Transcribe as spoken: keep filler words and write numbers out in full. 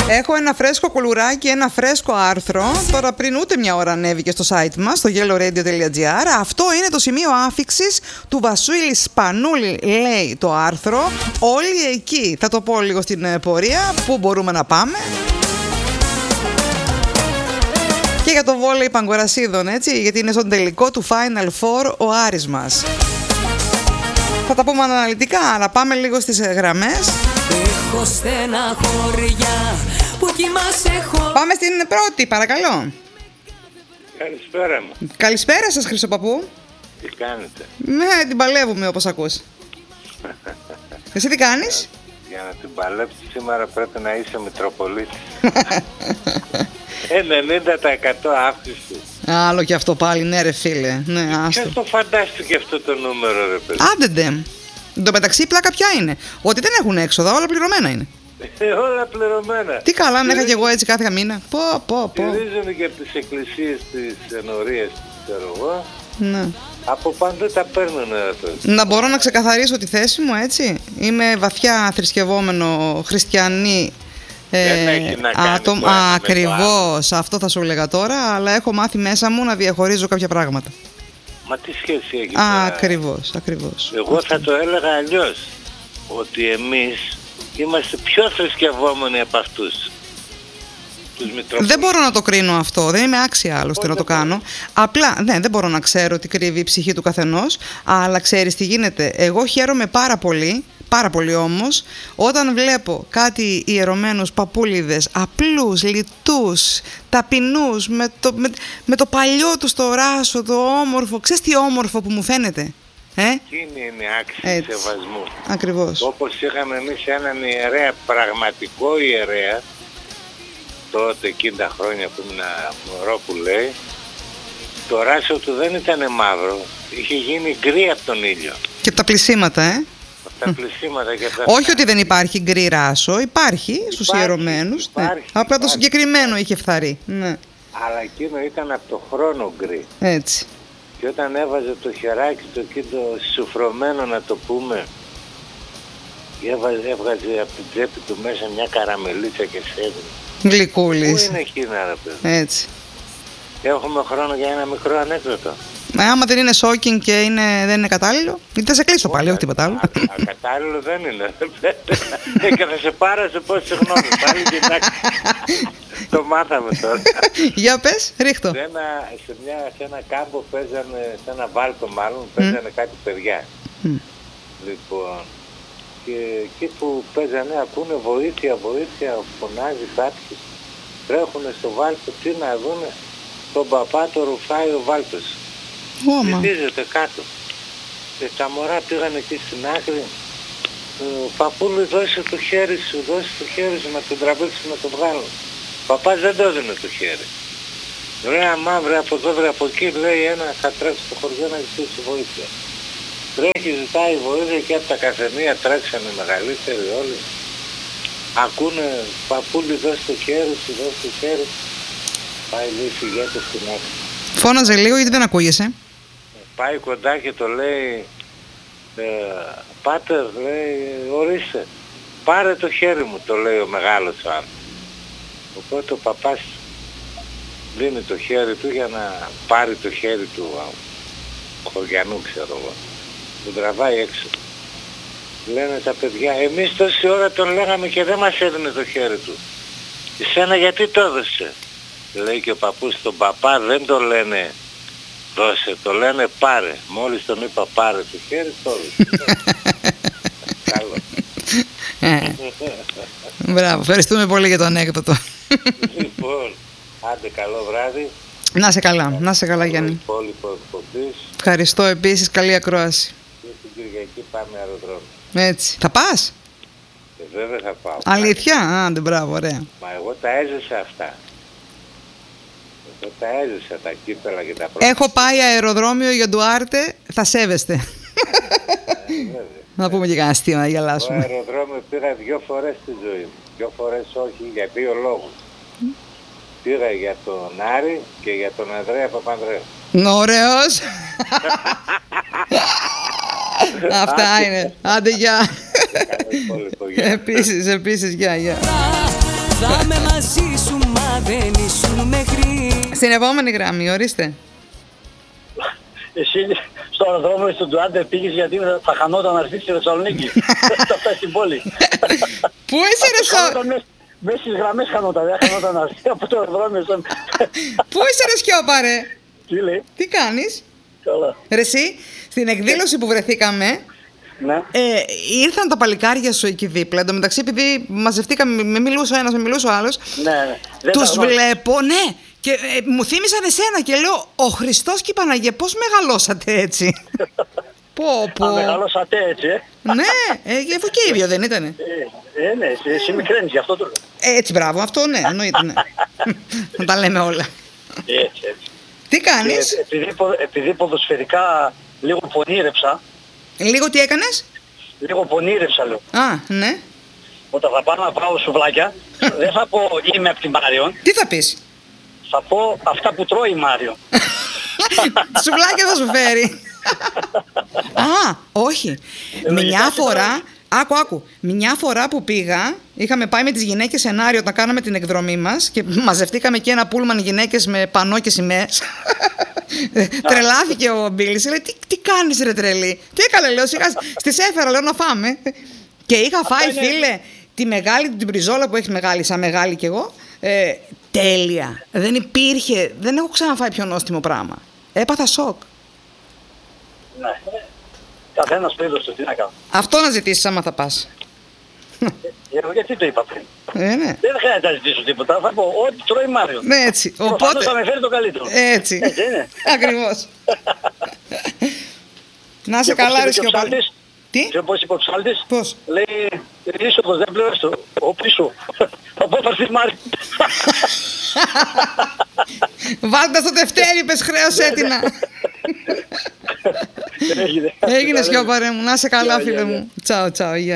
Έχω ένα φρέσκο κουλουράκι, ένα φρέσκο άρθρο. Τώρα πριν ούτε μια ώρα ανέβηκε στο site μας, στο yellowradio.gr. Αυτό είναι το σημείο άφιξης του Βασίλη Σπανούλη, λέει το άρθρο. Όλοι εκεί. Θα το πω λίγο στην πορεία, πού μπορούμε να πάμε. Και για το βόλεϊ Παγκορασίδων, έτσι, γιατί είναι στον τελικό του Final Four ο Άρης μας. Θα τα πούμε αναλυτικά, αλλά πάμε λίγο στις γραμμές. Έχω στεναχώρια που κοιμάσαι χω... Πάμε στην πρώτη, παρακαλώ. Καλησπέρα μου. Καλησπέρα σας, Χρυσοπαππού. Τι κάνετε? Ναι, την παλεύουμε όπως ακούς. Εσύ τι κάνεις? Για να την παλέψεις σήμερα πρέπει να είσαι Μητροπολίτης. ενενήντα τοις εκατό αύξηση. Άλλο και αυτό πάλι, ναι ρε φίλε. Ναι, ποιος το φαντάστηκε αυτό το νούμερο, ρε παιδί? Άντε ντε. Εν τω μεταξύ η πλάκα ποια είναι? Ότι δεν έχουν έξοδα, όλα πληρωμένα είναι. Όλα πληρωμένα. Τι καλά, αν είχα κι εγώ έτσι κάθε μήνα. Πω, πω, πω. Στηρίζουν και από τις εκκλησίες της ενορίας, ξέρω εγώ. Ναι. Από παντού τα παίρνουν. Να μπορώ να ξεκαθαρίσω τη θέση μου, έτσι. Είμαι βαθιά θρησκευόμενο χριστιανή. Δεν έχει να κάνει άτομο. το ένα Ακριβώς, αυτό θα σου έλεγα τώρα, αλλά έχω μάθει μέσα μου να διαχωρίζω κάποια πράγματα. Μα τι σχέση έχει? Ακριβώς, ακριβώς. Εγώ θα το έλεγα αλλιώς, ότι εμείς είμαστε πιο θρησκευόμενοι από αυτούς. Δεν μπορώ να το κρίνω αυτό, δεν είμαι άξια άλλωστε να το κάνω. Απλά ναι, δεν μπορώ να ξέρω τι κρύβει η ψυχή του καθενός, αλλά ξέρεις τι γίνεται. Εγώ χαίρομαι πάρα πολύ, πάρα πολύ όμως, όταν βλέπω κάτι ιερωμένους παππούλιδες, απλούς, λιτούς, ταπεινούς, με το, με, με το παλιό του το ράσο, το όμορφο. Ξέρεις τι όμορφο που μου φαίνεται? Ε? Εκείνη είναι άξια σεβασμού. Ακριβώς. Όπως είχαμε εμείς έναν ιερέα, πραγματικό ιερέα, τότε εκείνα τα χρόνια που ήμουν μωρό που λέει, το ράσο του δεν ήταν μαύρο, είχε γίνει γκρι από τον ήλιο. Και τα πλησίματα, ε? Τα πλησίματα και τα... Όχι ότι δεν υπάρχει γκρι ράσο, υπάρχει στους ιερωμένους. Υπάρχει, ναι. Απλά υπάρχει. το συγκεκριμένο είχε φθαρεί. Ναι. Αλλά εκείνο ήταν από το χρόνο γκρι. Έτσι. Και όταν έβαζε το χεράκι του εκεί το σουφρωμένο, να το πούμε, έβαζε, έβγαζε από την τσέπη του μέσα μια καραμελίτσα και σέδινε. Γλυκούλης. Πού είναι εκείνα, ρε παιδί? Έτσι. Έχουμε χρόνο για ένα μικρό ανέκδοτο. Μα άμα δεν είναι shocking και είναι, δεν είναι κατάλληλο, είτε θα σε κλείσω πάλι, όχι τίποτα άλλο. Ακατάλληλο δεν είναι. Και θα σε πάρω σε πω συγγνώμη. Πάλι κοιτάξτε. Το μάθαμε τώρα. Για πες, ρίχτω. Σε ένα, σε, μια, σε ένα κάμπο παίζανε, σε ένα βάλτο μάλλον, παίζανε mm. κάτι παιδιά. Mm. Λοιπόν, και εκεί που παίζανε ακούνε βοήθεια, βοήθεια, φωνάζει κάποιος. Τρέχουνε στο βάλτο, τι να δούνε? Τον παπά το ρουφάει ο βάλτος. Βυθίζεται κάτω. Και τα μωρά πήγαν εκεί στην άκρη. Παππούλη, δώσε το χέρι σου, δώσε το χέρι σου να τον τραβήξουν, να το βγάλουν. Παπάς δεν το έδινε το χέρι. Βρέα μαύρε από εδώ, βρε από εκεί, λέει ένα, θα τρέξει στο χωριό να ζητήσει βοήθεια. Τρέχει, ζητάει βοήθεια και από τα καφενεία τρέξανε μεγαλύτεροι όλοι. Ακούνε, παππούλη, δώσε το χέρι σου, δώσε το χέρι σου. Πάει, λέει, φυγέται στην άκρη. Φώναζε λίγο γιατί δεν ακούγεσαι. Πάει κοντά και το λέει, ε, πάτερ, λέει, ορίστε, πάρε το χέρι μου, το λέει ο μεγάλος άνθρωπος. Οπότε ο παπάς δίνει το χέρι του για να πάρει το χέρι του χωριανού, ξέρω εγώ. Τον τραβάει έξω. Λένε τα παιδιά, εμείς τόση ώρα τον λέγαμε και δεν μας έδινε το χέρι του. Εσένα γιατί το έδωσε? Λέει και ο παππούς, τον παπά δεν το λένε δώσε, το λένε πάρε. Μόλις τον είπα πάρε το χέρι, το έδωσε. Καλό. Μπράβο, ευχαριστούμε πολύ για το ανέκδοτο. Λοιπόν, άντε καλό βράδυ. Να σε καλά, να σε καλά Γιάννη. Ευχαριστώ επίσης, καλή ακρόαση. Και την Κυριακή πάμε αεροδρόμιο. Έτσι. Θα πας? Ε, βέβαια θα πάω. Αλήθεια? Άντε, μπράβο, ωραία. Μα εγώ τα έζησα αυτά. Εγώ τα έζησα τα κύπελα και τα πρώτα. Έχω πάει αεροδρόμιο για Ντουάρτε, θα σέβεστε. Ε, να πούμε και κανένα αστείο να γελάσουμε. Στο αεροδρόμιο πήγα δύο φορές στη ζωή μου. Δύο φορές όχι, για δύο λόγους. Mm. Πήγα για τον Άρη και για τον Ανδρέα Παπανδρέου. Ωραίος. Αυτά είναι. Άντε, γεια. Επίσης, επίσης, γεια, γεια. Θα με μαζί σου μα δεν ήσουν μέχρι. Στην επόμενη γραμμή, ορίστε. Εσύ στο αεροδρόμιο του Ντουάντε πήγες γιατί θα χανόταν να έρθει στη Θεσσαλονίκη. Θα φτάσει στην πόλη. Πού είσαι ρε Σο... Μέσα στις γραμμές χανόταν, δεν χανόταν να έρθει από το αεροδρόμιο. Πού είσαι ρε Σιώπα ρε? Τι λέει? Τι κάνεις? Καλά. Ρε εσύ, στην εκδήλωση που βρεθήκαμε, ναι. ε, ήρθαν τα παλικάρια σου εκεί δίπλα. Εν τω μεταξύ, επειδή μαζευτήκαμε, με μιλούσε ο ένας, με μιλούσε ο άλλος. Ναι, ναι. Τους βλέπω, ναι. Και ε, μου θύμισαν εσένα και λέω, ο Χριστός και η Παναγία, πώς μεγαλώσατε έτσι? Πω, πω. Α, μεγαλώσατε έτσι, ε. Ναι, ε, αφού και ίδιο δεν ήτανε. Ε, ε, ναι, εσύ μικραίνεις, γι' αυτό το λέω. Έτσι, μπράβο, αυτό ναι, εννοείται, ναι. Να τα λέμε όλα. Έτσι, έτσι. Τι κάνεις? Ε, επειδή, επειδή ποδοσφαιρικά λίγο πονήρεψα. Λίγο τι έκανες? Λίγο πονήρεψα, λέω. Α, ναι. Όταν θα πάω να πάω σουβλάκια, δεν θα πω είμαι από την Μάριον. Τι θα πεις? Θα πω αυτά που τρώει η Μάριον. Σουβλάκια θα σου φέρει. Α, όχι. Μια φορά, άκου, άκου. Μια φορά που πήγα, είχαμε πάει με τις γυναίκες σενάριο όταν κάναμε την εκδρομή μας και μαζευτήκαμε και ένα πούλμαν γυναίκες με πανό και σημαίες. Τρελάθηκε ο Μπίλης, λέει τι, τι κάνεις ρε τρελή? Τι έκαλε, λέω, σιγά στις έφερα, λέω να φάμε. Και είχα φάει, φίλε, τη μεγάλη την πριζόλα που έχει μεγάλη, σαν μεγάλη κι εγώ. Ε, τέλεια. Δεν υπήρχε, δεν έχω ξαναφάει πιο νόστιμο πράγμα. Έπαθα σοκ. Ναι. Καθένας το είδος του, τι να κάνω. Αυτό να ζητήσεις άμα θα πας. Ε, γιατί το είπα πριν. Ε, ναι. Δεν χρειάζεται να ζητήσω τίποτα. Θα πω ό,τι τρώει Μάριο. Ναι, έτσι. Προφανώς Οπότε... θα με φέρει το καλύτερο. Έτσι. Έτσι είναι. Ακριβώς. Να είσαι καλά ρε Σιώπα. Τι? Και πώς είπε ο ψάλτης? Πώς? Λέει, είσοδος δεν πληρώνεις το. Ο πίσω. Από θα έρθει Μάριο. Βάλτε στο τευτέρι, πες χρέος έτοινα. Έγινε. Έγινε Σιώπα ρε μου. Να είσαι καλά φίλε μου. Τσάου, τσάου.